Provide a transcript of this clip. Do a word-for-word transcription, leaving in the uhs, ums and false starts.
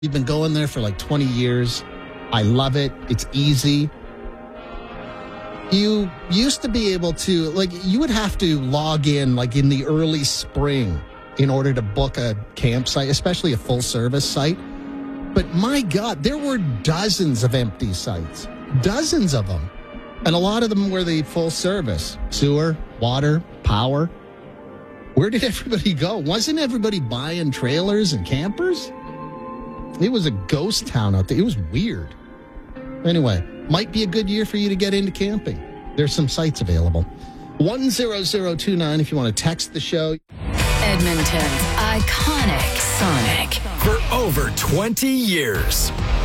We've been going there for like twenty years. I love it. It's easy. You used to be able to, like, you would have to log in like in the early spring in order to book a campsite, especially a full service site. But my God, there were dozens of empty sites, dozens of them. And a lot of them were the full service, sewer, water, power. Where did everybody go? Wasn't everybody buying trailers and campers? It was a ghost town out there. It was weird. Anyway, might be a good year for you to get into camping. There's some sites available. one zero zero two nine if you want to text the show. Edmonton's iconic Sonic. For over twenty years.